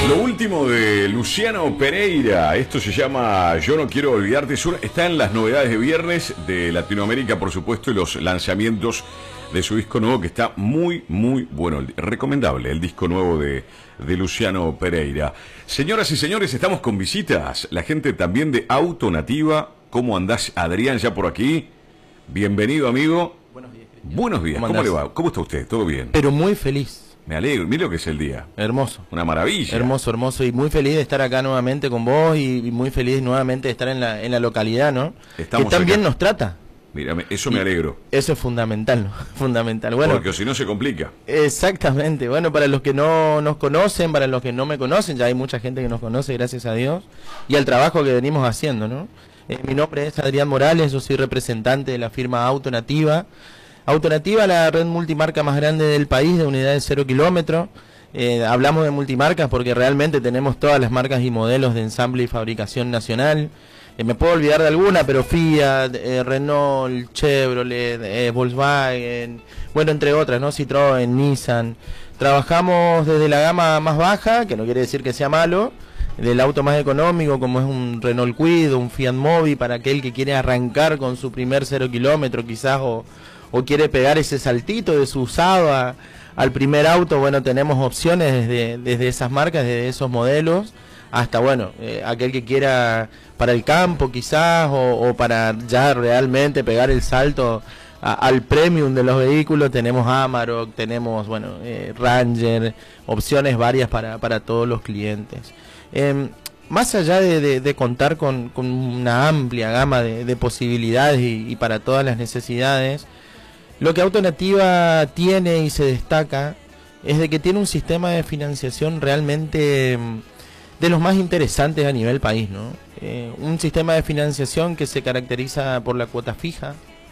Lo último de Luciano Pereira, esto se llama Yo no quiero olvidarte, está en las novedades de viernes de Latinoamérica, por supuesto, y los lanzamientos de su disco nuevo, que está muy, muy bueno, recomendable, el disco nuevo de Luciano Pereira. Señoras y señores, estamos con visitas, la gente también de Autonativa. ¿Cómo andás, Adrián, ya por aquí? Bienvenido, amigo. Buenos días, Cristian. Buenos días, ¿cómo le va? ¿Cómo está usted? ¿Todo bien? Pero muy feliz. Me alegro, mire lo que es el día. Hermoso. Una maravilla. Hermoso, hermoso. Y muy feliz de estar acá nuevamente con vos y muy feliz nuevamente de estar en la localidad, ¿no? Estamos que tan bien acá. nos trata. Mírame, eso me alegro. Eso es fundamental, ¿no? Fundamental. Bueno, porque si no se complica. Exactamente. Bueno, para los que no nos conocen, para los que no me conocen, ya hay mucha gente que nos conoce, gracias a Dios, y al trabajo que venimos haciendo, ¿no? Mi nombre es Adrián Morales, yo soy representante de la firma Autonativa. Autonativa, la red multimarca más grande del país, de unidades 0 kilómetros. Hablamos de multimarcas porque realmente tenemos todas las marcas y modelos de ensamble y fabricación nacional. Me puedo olvidar de alguna, pero Fiat, Renault, Chevrolet, Volkswagen, bueno, entre otras, ¿no? Citroën, Nissan. Trabajamos desde la gama más baja, que no quiere decir que sea malo, del auto más económico, como es un Renault Kwid, un Fiat Mobi, para aquel que quiere arrancar con su primer 0 kilómetro quizás, o quiere pegar ese saltito de su usado al primer auto. Bueno, tenemos opciones desde esas marcas, desde esos modelos, hasta, bueno, aquel que quiera para el campo quizás, o para ya realmente pegar el salto al premium de los vehículos. Tenemos Amarok, tenemos, bueno, Ranger, opciones varias para todos los clientes. Más allá de contar con una amplia gama de posibilidades y para todas las necesidades, lo que Autonativa tiene y se destaca es de que tiene un sistema de financiación realmente de los más interesantes a nivel país, ¿no? Un sistema de financiación que se caracteriza por la cuota fija,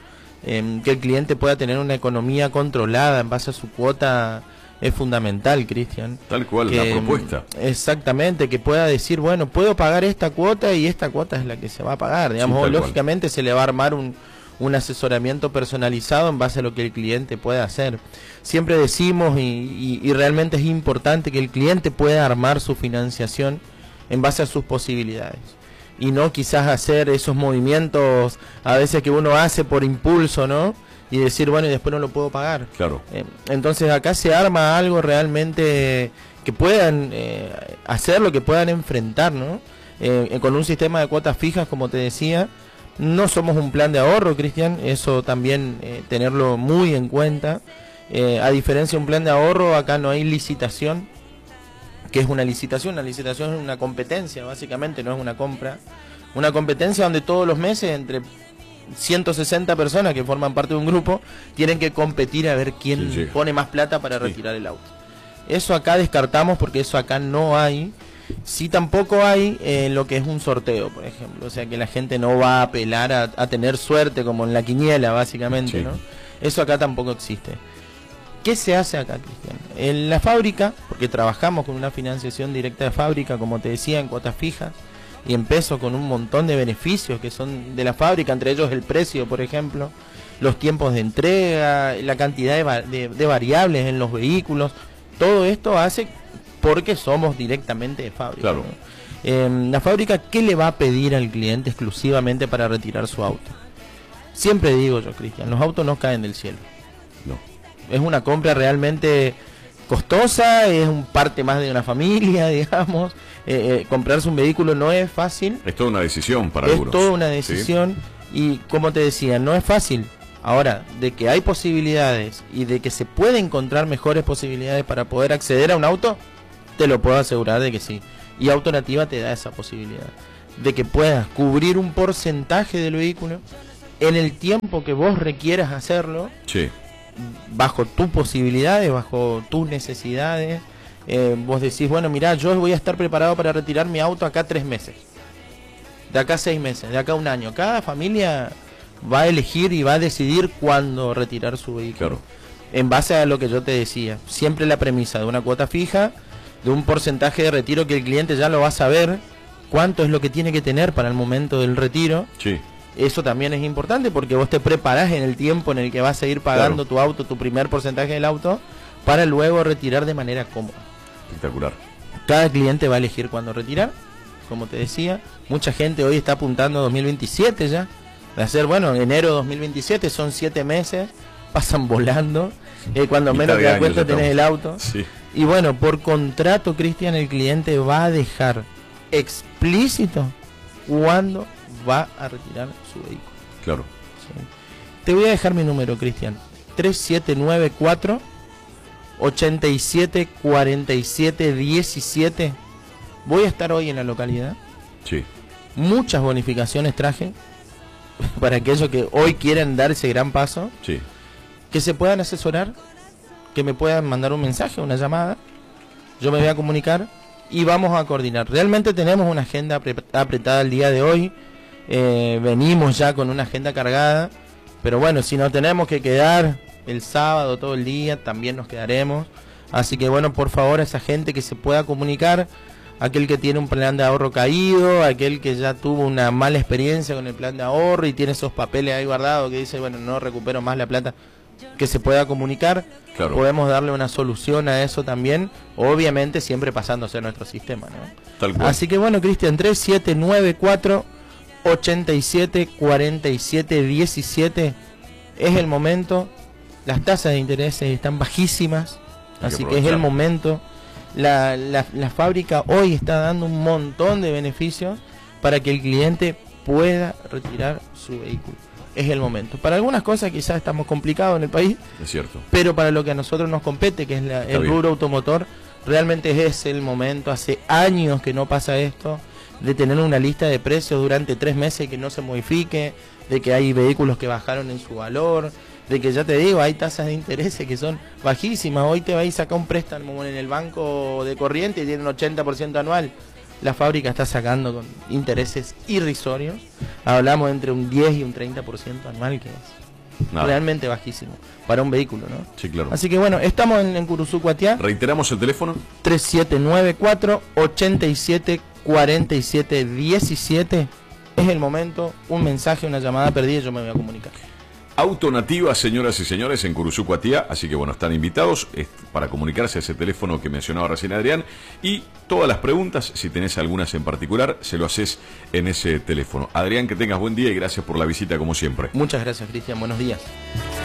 que el cliente pueda tener una economía controlada en base a su cuota, es fundamental, Cristian. Tal cual, la propuesta. Exactamente, que pueda decir, bueno, puedo pagar esta cuota y esta cuota es la que se va a pagar, digamos, sí, lógicamente se le va a armar un asesoramiento personalizado en base a lo que el cliente pueda hacer. Siempre decimos y realmente es importante que el cliente pueda armar su financiación en base a sus posibilidades y no quizás hacer esos movimientos a veces que uno hace por impulso, ¿no? Y decir, bueno, y después no lo puedo pagar. Claro. Entonces acá se arma algo realmente que puedan hacerlo, que puedan enfrentar, ¿no? Con un sistema de cuotas fijas, como te decía. No somos un plan de ahorro, Cristian, eso también tenerlo muy en cuenta. A diferencia de un plan de ahorro, acá no hay licitación. ¿Qué es una licitación? Una licitación es una competencia, básicamente, no es una compra. Una competencia donde todos los meses, entre 160 personas que forman parte de un grupo, tienen que competir a ver quién pone más plata para retirar el auto. Eso acá descartamos porque eso acá no hay. Sí, tampoco hay lo que es un sorteo, por ejemplo, o sea que la gente no va a apelar a tener suerte como en la quiniela, básicamente, ¿no? Eso acá tampoco existe. ¿Qué se hace acá, Cristian? En la fábrica, porque trabajamos con una financiación directa de fábrica, como te decía, en cuotas fijas y en pesos, con un montón de beneficios que son de la fábrica, entre ellos el precio, por ejemplo, los tiempos de entrega, la cantidad de variables en los vehículos. Todo esto hace porque somos directamente de fábrica. Claro. ¿No? La fábrica, ¿qué le va a pedir al cliente exclusivamente para retirar su auto? Siempre digo yo, Cristian, los autos no caen del cielo. No. Es una compra realmente costosa, es un parte más de una familia, digamos. Comprarse un vehículo no es fácil. Es toda una decisión para algunos. Es toda una decisión, y como te decía, no es fácil. Ahora, de que hay posibilidades y de que se puede encontrar mejores posibilidades para poder acceder a un auto, te lo puedo asegurar de que sí. Y Autonativa te da esa posibilidad de que puedas cubrir un porcentaje del vehículo en el tiempo que vos requieras hacerlo, bajo tus posibilidades, bajo tus necesidades. Vos decís, bueno, mirá, yo voy a estar preparado para retirar mi auto acá 3 meses, de acá 6 meses, de acá 1 año. Cada familia va a elegir y va a decidir cuándo retirar su vehículo. En base a lo que yo te decía, siempre la premisa de una cuota fija, de un porcentaje de retiro que el cliente ya lo va a saber cuánto es lo que tiene que tener para el momento del retiro. Eso también es importante porque vos te preparás en el tiempo en el que vas a ir pagando tu auto, tu primer porcentaje del auto, para luego retirar de manera cómoda. Espectacular. Cada cliente va a elegir cuándo retirar, como te decía. Mucha gente hoy está apuntando a 2027 ya. De hacer, bueno, enero 2027 son 7 meses, pasan volando. Cuando menos te das cuenta tenés el auto. Sí. Y bueno, por contrato, Cristian, el cliente va a dejar explícito cuándo va a retirar su vehículo. Claro. Sí. Te voy a dejar mi número, Cristian. 3794 87 47 17. Voy a estar hoy en la localidad. Sí. Muchas bonificaciones traje para aquellos que hoy quieren dar ese gran paso. Sí. Que se puedan asesorar, que me puedan mandar un mensaje, una llamada. Yo me voy a comunicar y vamos a coordinar. Realmente tenemos una agenda apretada el día de hoy. Venimos ya con una agenda cargada. Pero bueno, si nos tenemos que quedar el sábado todo el día, también nos quedaremos. Así que bueno, por favor, a esa gente que se pueda comunicar, aquel que tiene un plan de ahorro caído, aquel que ya tuvo una mala experiencia con el plan de ahorro y tiene esos papeles ahí guardados que dice, bueno, no recupero más la plata, que se pueda comunicar. Claro. Podemos darle una solución a eso también, obviamente siempre pasándose a nuestro sistema, ¿no? Tal cual. Así que bueno, Cristian, 3794 87 47 17 es el momento. Las tasas de interés están bajísimas, así que es el momento. La fábrica hoy está dando un montón de beneficios para que el cliente pueda retirar su vehículo. Es el momento. Para algunas cosas quizás estamos complicados en el país, es cierto, pero para lo que a nosotros nos compete, que es el rubro automotor, realmente es el momento. Hace años que no pasa esto, de tener una lista de precios durante 3 meses que no se modifique, de que hay vehículos que bajaron en su valor, de que ya te digo, hay tasas de interés que son bajísimas. Hoy te vais a sacar un préstamo en el banco de corriente y tiene un 80% anual. La fábrica está sacando con intereses irrisorios. Hablamos entre un 10 y un 30% anual, que es realmente bajísimo para un vehículo, ¿no? Sí, claro. Así que bueno, estamos en Curuzú, Cuatiá. Reiteramos el teléfono. 3794 87 47 17. Es el momento. Un mensaje, una llamada perdida, yo me voy a comunicar. Autonativa, señoras y señores, en Curuzú, Cuatiá, así que bueno, están invitados para comunicarse a ese teléfono que mencionaba recién Adrián, y todas las preguntas, si tenés algunas en particular, se lo haces en ese teléfono. Adrián, que tengas buen día y gracias por la visita como siempre. Muchas gracias, Cristian, buenos días.